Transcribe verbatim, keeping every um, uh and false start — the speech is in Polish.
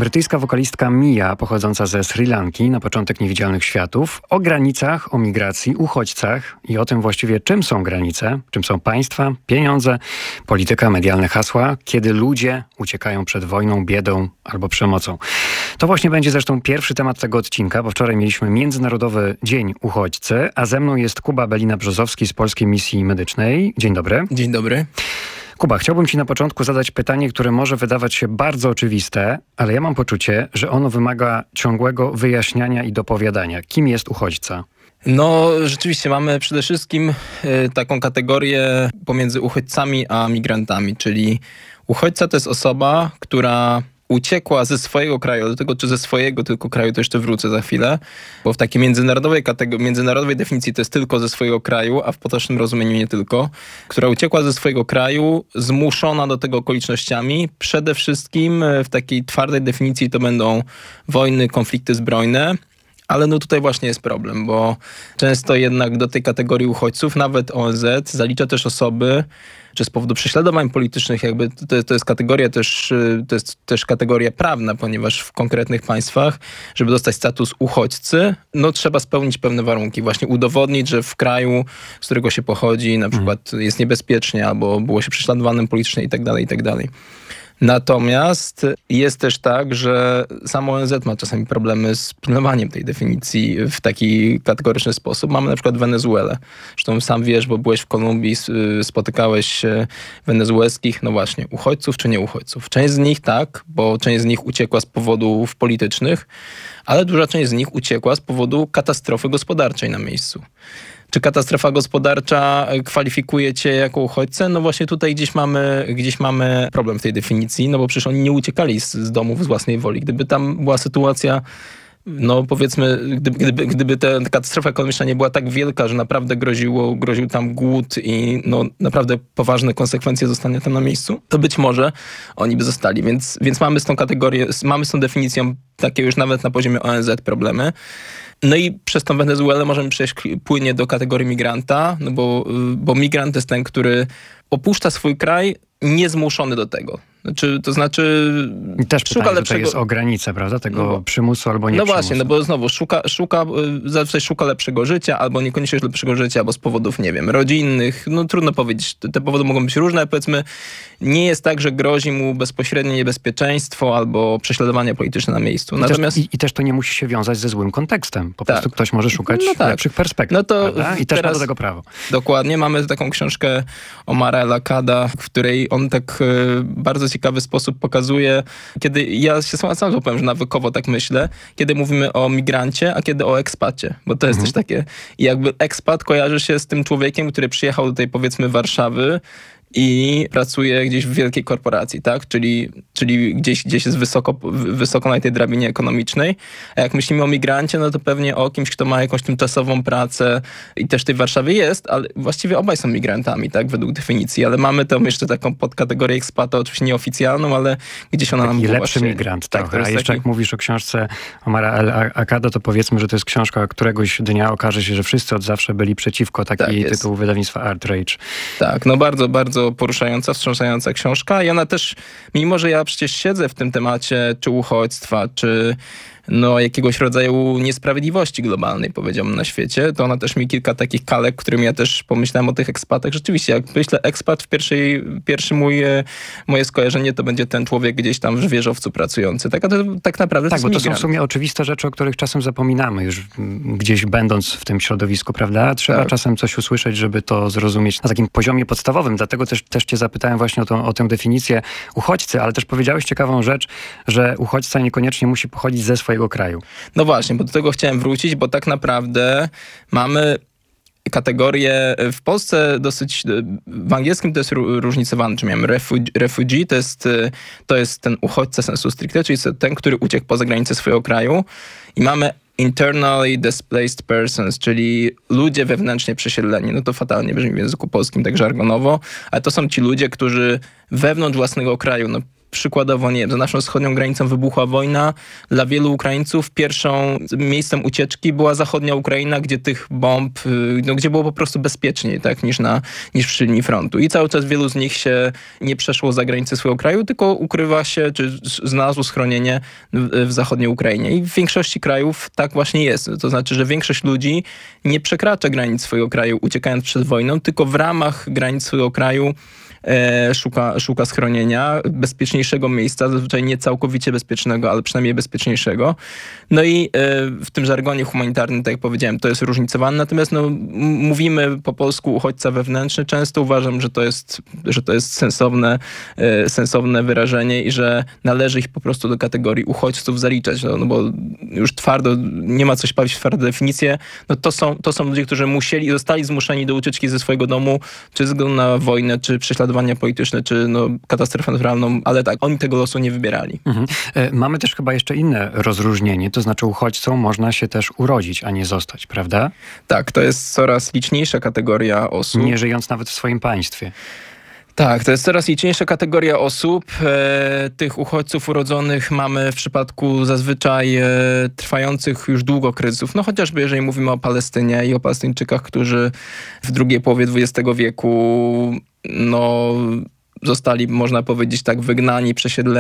Brytyjska wokalistka Mia, pochodząca ze Sri Lanki, na początek Niewidzialnych Światów, o granicach, o migracji, uchodźcach i o tym właściwie, czym są granice, czym są państwa, pieniądze, polityka, medialne hasła, kiedy ludzie uciekają przed wojną, biedą albo przemocą. To właśnie będzie zresztą pierwszy temat tego odcinka, bo wczoraj mieliśmy Międzynarodowy Dzień Uchodźcy, a ze mną jest Kuba Belina-Brzozowski z Polskiej Misji Medycznej. Dzień dobry. Dzień dobry. Kuba, chciałbym ci na początku zadać pytanie, które może wydawać się bardzo oczywiste, ale ja mam poczucie, że ono wymaga ciągłego wyjaśniania i dopowiadania. Kim jest uchodźca? No, rzeczywiście mamy przede wszystkim y, taką kategorię pomiędzy uchodźcami a migrantami, czyli uchodźca to jest osoba, która uciekła ze swojego kraju, do tego czy ze swojego tylko kraju, to jeszcze wrócę za chwilę, bo w takiej międzynarodowej kategorii, międzynarodowej definicji to jest tylko ze swojego kraju, a w potocznym rozumieniu nie tylko, która uciekła ze swojego kraju, zmuszona do tego okolicznościami. Przede wszystkim w takiej twardej definicji to będą wojny, konflikty zbrojne. Ale no tutaj właśnie jest problem, bo często jednak do tej kategorii uchodźców, nawet O N Z zalicza też osoby, czy z powodu prześladowań politycznych, jakby to, to jest kategoria też, to jest też kategoria prawna, ponieważ w konkretnych państwach, żeby dostać status uchodźcy, no trzeba spełnić pewne warunki. Właśnie udowodnić, że w kraju, z którego się pochodzi, na przykład jest niebezpiecznie, albo było się prześladowanym politycznie i tak dalej, i tak dalej. Natomiast jest też tak, że samo O N Z ma czasami problemy z pilnowaniem tej definicji w taki kategoryczny sposób. Mamy na przykład Wenezuelę. Zresztą sam wiesz, bo byłeś w Kolumbii, spotykałeś wenezuelskich, no właśnie, uchodźców czy nie uchodźców. Część z nich tak, bo część z nich uciekła z powodów politycznych, ale duża część z nich uciekła z powodu katastrofy gospodarczej na miejscu. Czy katastrofa gospodarcza kwalifikuje cię jako uchodźcę? No właśnie tutaj gdzieś mamy, gdzieś mamy problem w tej definicji, no bo przecież oni nie uciekali z, z domów z własnej woli. Gdyby tam była sytuacja, no powiedzmy, gdyby, gdyby, gdyby ta katastrofa ekonomiczna nie była tak wielka, że naprawdę groziło, groził tam głód i no naprawdę poważne konsekwencje zostania tam na miejscu, to być może oni by zostali. Więc, więc mamy z tą kategorią, mamy z tą definicją takie już nawet na poziomie O N Z problemy. No i przez tą Wenezuelę możemy przejść płynnie do kategorii migranta, no bo, bo migrant to jest ten, który opuszcza swój kraj niezmuszony do tego. Znaczy, to znaczy... I też szuka pytanie lepszego... tutaj jest o granicę, prawda? Tego no bo, przymusu albo nie No przymusu. właśnie, no bo znowu szuka, szuka, zawsze szuka lepszego życia, albo niekoniecznie lepszego życia, albo z powodów, nie wiem, rodzinnych. No trudno powiedzieć. Te powody mogą być różne. Powiedzmy, nie jest tak, że grozi mu bezpośrednie niebezpieczeństwo albo prześladowanie polityczne na miejscu. I, Natomiast... też, i, I też to nie musi się wiązać ze złym kontekstem. Po tak. prostu ktoś może szukać no tak. lepszych perspektyw. No to prawda? I też teraz... ma do tego prawo. Dokładnie. Mamy taką książkę Omara El-Akkada, w której on tak y, bardzo ciekawy sposób pokazuje, kiedy ja się sam, sam złapałem, że nawykowo tak myślę, kiedy mówimy o migrancie, a kiedy o ekspacie. Bo to jest Mhm. też takie... I jakby ekspat kojarzy się z tym człowiekiem, który przyjechał do tej, powiedzmy, Warszawy i pracuje gdzieś w wielkiej korporacji, tak? Czyli, czyli gdzieś, gdzieś jest wysoko, wysoko na tej drabinie ekonomicznej. A jak myślimy o migrancie, no to pewnie o kimś, kto ma jakąś tymczasową pracę i też w tej Warszawie jest, ale właściwie obaj są migrantami, tak? Według definicji. Ale mamy tam jeszcze taką podkategorię ekspata, oczywiście nieoficjalną, ale gdzieś ona Taki nam lepszy właśnie... migrant. Tak, trochę. A jeszcze taki... jak mówisz o książce Omara El-Akkada, to powiedzmy, że to jest książka, któregoś dnia okaże się, że wszyscy od zawsze byli przeciwko. Taki tak tytuł wydawnictwa Art Rage. Tak, no bardzo, bardzo poruszająca, wstrząsająca książka i ona też, mimo że ja przecież siedzę w tym temacie czy uchodźstwa, czy no jakiegoś rodzaju niesprawiedliwości globalnej, powiedziałbym, na świecie, to ona też mi kilka takich kalek, którym ja też pomyślałem o tych ekspatach. Rzeczywiście, jak myślę ekspat, w pierwszej, pierwszy mój, moje skojarzenie to będzie ten człowiek gdzieś tam w wieżowcu pracujący. Tak, a to, tak naprawdę tak, to bo jest to migrant. są w sumie oczywiste rzeczy, o których czasem zapominamy, już gdzieś będąc w tym środowisku, prawda? Trzeba tak. czasem coś usłyszeć, żeby to zrozumieć na takim poziomie podstawowym. Dlatego też, też cię zapytałem właśnie o, tą, o tę definicję uchodźcy, ale też powiedziałeś ciekawą rzecz, że uchodźca niekoniecznie musi pochodzić ze swojego kraju. No właśnie, bo do tego chciałem wrócić, bo tak naprawdę mamy kategorie w Polsce dosyć, w angielskim to jest różnicowane, czy miałem refugee, refugee to, jest, to jest ten uchodźca sensu stricte, czyli ten, który uciekł poza granicę swojego kraju i mamy internally displaced persons, czyli ludzie wewnętrznie przesiedleni. No to fatalnie brzmi w języku polskim, tak żargonowo, ale to są ci ludzie, którzy wewnątrz własnego kraju, no przykładowo, nie wiem, za naszą wschodnią granicą wybuchła wojna, dla wielu Ukraińców pierwszą miejscem ucieczki była zachodnia Ukraina, gdzie tych bomb, no, gdzie było po prostu bezpieczniej, tak, niż, na, niż przy linii frontu. I cały czas wielu z nich się nie przeszło za granicę swojego kraju, tylko ukrywa się, czy znalazło schronienie w, w zachodniej Ukrainie. I w większości krajów tak właśnie jest. To znaczy, że większość ludzi nie przekracza granic swojego kraju, uciekając przed wojną, tylko w ramach granic swojego kraju E, szuka, szuka schronienia, bezpieczniejszego miejsca, zazwyczaj nie całkowicie bezpiecznego, ale przynajmniej bezpieczniejszego. No i e, w tym żargonie humanitarnym, tak jak powiedziałem, to jest różnicowane, natomiast no, m- mówimy po polsku uchodźca wewnętrzny. Często uważam, że to jest, że to jest sensowne, e, sensowne wyrażenie i że należy ich po prostu do kategorii uchodźców zaliczać, no, no bo już twardo, nie ma co się bawić w twarde definicje, no to są, to są ludzie, którzy musieli, zostali zmuszeni do ucieczki ze swojego domu, czy ze względu na wojnę, czy prześladowanie polityczne, czy no, katastrofę naturalną, ale tak, oni tego losu nie wybierali. Mhm. E, Mamy też chyba jeszcze inne rozróżnienie, to znaczy uchodźcą można się też urodzić, a nie zostać, prawda? Tak, to jest coraz liczniejsza kategoria osób. Nie żyjąc nawet w swoim państwie. Tak, to jest coraz liczniejsza kategoria osób. E, tych uchodźców urodzonych mamy w przypadku zazwyczaj e, trwających już długo kryzysów. No chociażby jeżeli mówimy o Palestynie i o Palestyńczykach, którzy w drugiej połowie dwudziestego wieku no, zostali, można powiedzieć tak, wygnani, przesiedleni